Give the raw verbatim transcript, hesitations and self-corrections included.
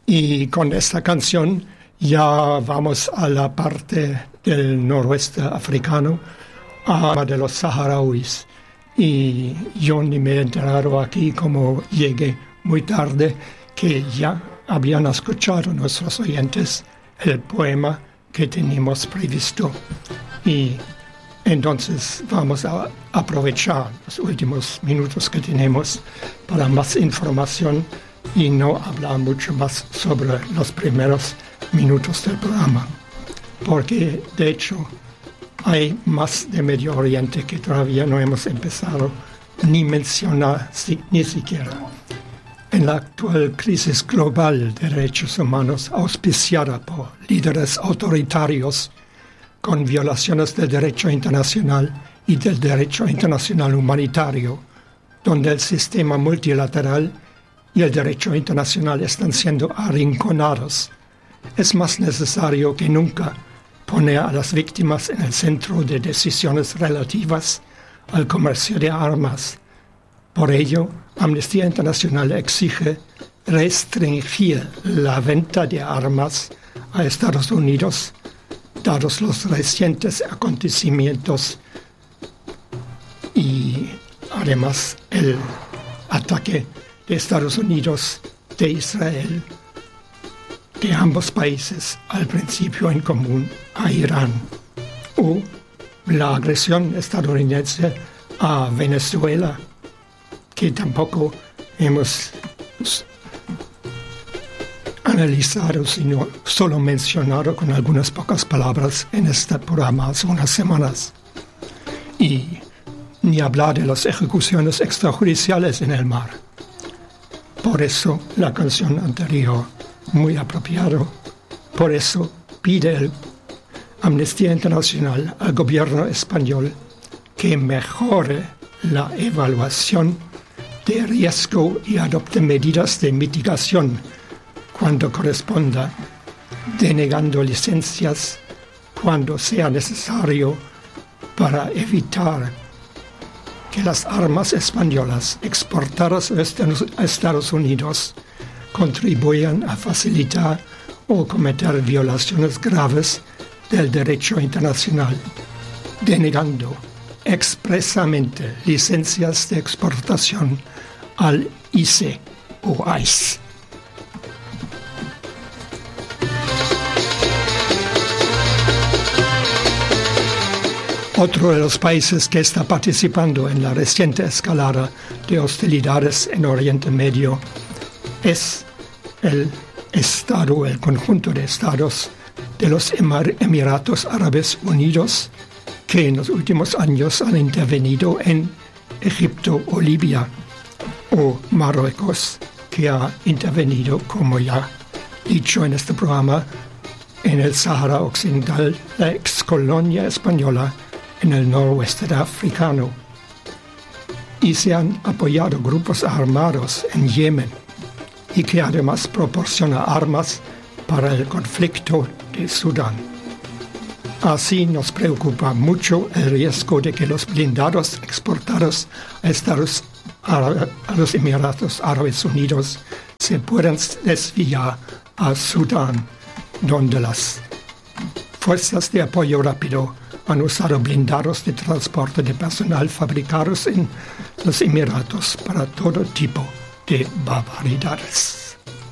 Y con esta canción ya vamos a la parte del noroeste africano, a de los saharauis. Y yo ni me he enterado aquí, como llegué muy tarde, que ya habían escuchado nuestros oyentes el poema que teníamos previsto. Y entonces vamos a aprovechar los últimos minutos que tenemos para más información y no hablar mucho más sobre los primeros minutos del programa, porque de hecho hay más de Medio Oriente que todavía no hemos empezado ni mencionar si, ni siquiera. En la actual crisis global de derechos humanos auspiciada por líderes autoritarios con violaciones del derecho internacional y del derecho internacional humanitario, donde el sistema multilateral y el derecho internacional están siendo arrinconados, es más necesario que nunca poner a las víctimas en el centro de decisiones relativas al comercio de armas. Por ello, Amnistía Internacional exige restringir la venta de armas a Estados Unidos, dados los recientes acontecimientos y además el ataque de Estados Unidos, de Israel, de ambos países al principio en común a Irán, o la agresión estadounidense a Venezuela, que tampoco hemos analizado, sino solo mencionado con algunas pocas palabras en este programa hace unas semanas. Y ni hablar de las ejecuciones extrajudiciales en el mar. Por eso la canción anterior, muy apropiado, por eso pide el Amnistía Internacional al gobierno español que mejore la evaluación de riesgo y adopte medidas de mitigación cuando corresponda, denegando licencias cuando sea necesario para evitar que las armas españolas exportadas a Estados Unidos contribuyan a facilitar o cometer violaciones graves del derecho internacional, denegando expresamente licencias de exportación al I C E o I C E. Otro de los países que está participando en la reciente escalada de hostilidades en Oriente Medio es el Estado, el conjunto de estados de los Emiratos Árabes Unidos, que en los últimos años han intervenido en Egipto o Libia, o Marruecos, que ha intervenido, como ya dicho en este programa, en el Sahara Occidental, la excolonia española en el noroeste africano. Y se han apoyado grupos armados en Yemen, y que además proporciona armas para el conflicto de Sudán. Así nos preocupa mucho el riesgo de que los blindados exportados a, Estados, a, a los Emiratos Árabes Unidos se puedan desviar a Sudán, donde las fuerzas de apoyo rápido han usado blindados de transporte de personal fabricados en los Emiratos para todo tipo de barbaridades.